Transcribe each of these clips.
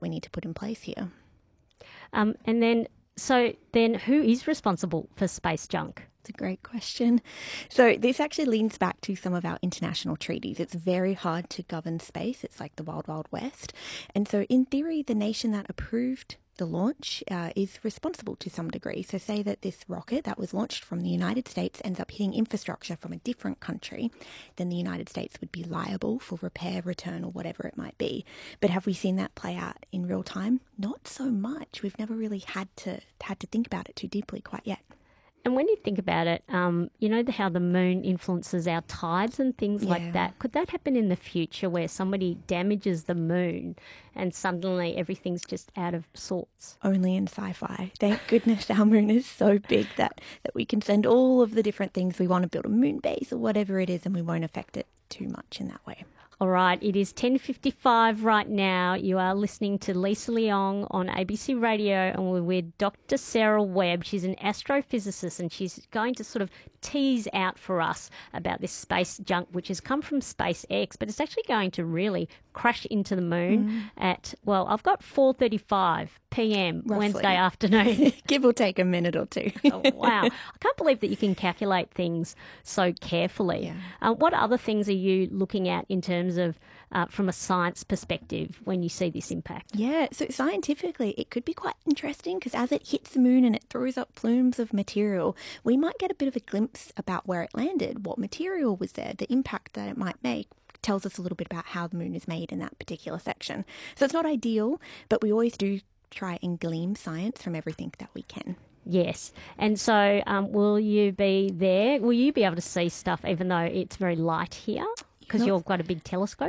we need to put in place here. So then who is responsible for space junk? It's a great question. So this actually leans back to some of our international treaties. It's very hard to govern space. It's like the wild, wild west. And so in theory, the nation that approved the launch is responsible to some degree. So say that this rocket that was launched from the United States ends up hitting infrastructure from a different country, then the United States would be liable for repair, return, or whatever it might be. But have we seen that play out in real time? Not so much. We've never really had to think about it too deeply quite yet. And when you think about it, you know how the moon influences our tides and things like that. Could that happen in the future where somebody damages the moon and suddenly everything's just out of sorts? Only in sci-fi. Thank goodness our moon is so big that we can send all of the different things we want to build a moon base or whatever it is, and we won't affect it too much in that way. All right, it is 10:55 right now. You are listening to Lisa Leong on ABC Radio, and we're with Dr. Sarah Webb. She's an astrophysicist, and she's going to sort of tease out for us about this space junk, which has come from SpaceX, but it's actually going to really crash into the moon at, well, I've got 4:35 p.m. Roughly. Wednesday afternoon. Give or take a minute or two. Oh, wow. I can't believe that you can calculate things so carefully. Yeah. What other things are you looking at in terms of from a science perspective when you see this impact? Yeah, so scientifically it could be quite interesting because as it hits the moon and it throws up plumes of material, we might get a bit of a glimpse about where it landed, what material was there, the impact that it might make. Tells us a little bit about how the moon is made in that particular section. So it's not ideal, but we always do try and glean science from everything that we can. Yes. And so will you be there? Will you be able to see stuff even though it's very light here? Because you've got a big telescope?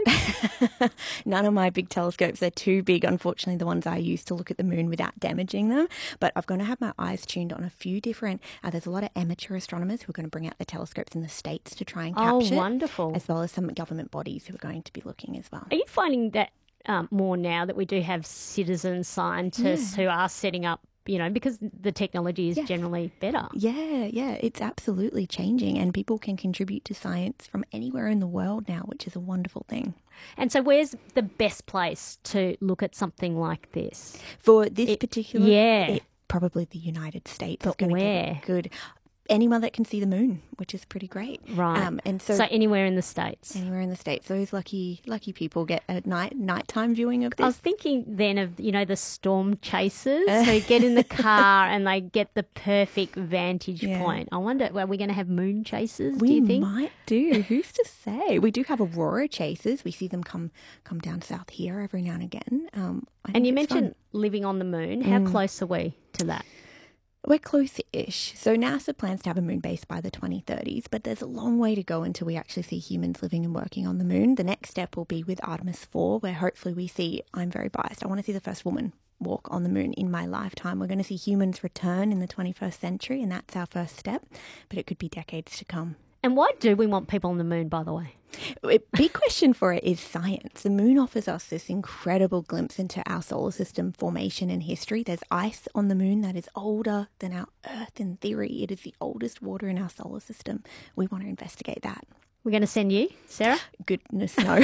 None of my big telescopes are too big, unfortunately, the ones I use to look at the moon without damaging them. But I'm going to have my eyes tuned on a few different, there's a lot of amateur astronomers who are going to bring out the telescopes in the States to try and capture. Oh, wonderful. As well as some government bodies who are going to be looking as well. Are you finding that more now that we do have citizen scientists who are setting up, you know, because the technology is generally better? Yeah, it's absolutely changing, and people can contribute to science from anywhere in the world now, which is a wonderful thing. And so where's the best place to look at something like this? For this particular... probably the United States. But where? Good. Anyone that can see the moon, which is pretty great. Right. And so anywhere in the States? Anywhere in the States. Those lucky people get a nighttime viewing of this. I was thinking then of, you know, the storm chasers who get in the car and they get the perfect vantage point. I wonder, are we going to have moon chasers, do you think? We might do. Who's to say? We do have aurora chasers. We see them come down south here every now and again. And you mentioned living on the moon. How close are we to that? We're close-ish. So NASA plans to have a moon base by the 2030s, but there's a long way to go until we actually see humans living and working on the moon. The next step will be with Artemis 4, where hopefully we see, I'm very biased, I want to see the first woman walk on the moon in my lifetime. We're going to see humans return in the 21st century, and that's our first step, but it could be decades to come. And why do we want people on the moon, by the way? A big question for it is science. The moon offers us this incredible glimpse into our solar system formation and history. There's ice on the moon that is older than our Earth in theory. It is the oldest water in our solar system. We want to investigate that. We're going to send you, Sarah? Goodness, no.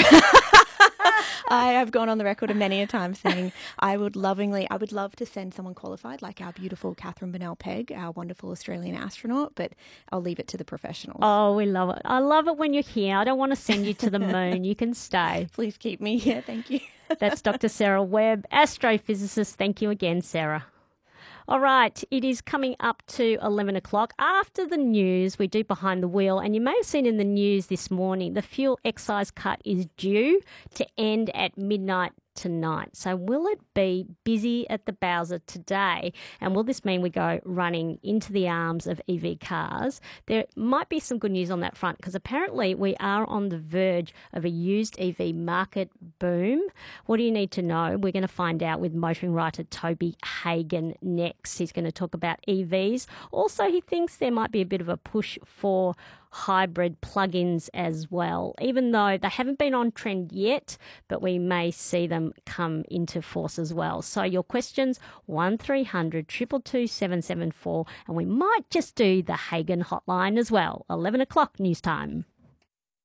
I have gone on the record many a time saying I would love to send someone qualified like our beautiful Catherine Bennell-Pegg, our wonderful Australian astronaut, but I'll leave it to the professionals. Oh, we love it. I love it when you're here. I don't want to send you to the moon. You can stay. Please keep me here. Thank you. That's Dr. Sarah Webb, astrophysicist. Thank you again, Sarah. All right, it is coming up to 11 o'clock. After the news, we do Behind the Wheel, and you may have seen in the news this morning, the fuel excise cut is due to end at midnight tonight. So will it be busy at the Bowser today? And will this mean we go running into the arms of EV cars? There might be some good news on that front because apparently we are on the verge of a used EV market boom. What do you need to know? We're going to find out with motoring writer Toby Hagen next. He's going to talk about EVs. Also, he thinks there might be a bit of a push for hybrid plug-ins as well, even though they haven't been on trend yet, but we may see them come into force as well. So your questions, 1300 222 774, and we might just do the Hagen hotline as well. 11 o'clock news time.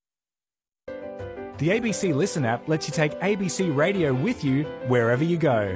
The ABC Listen app lets you take ABC Radio with you wherever you go.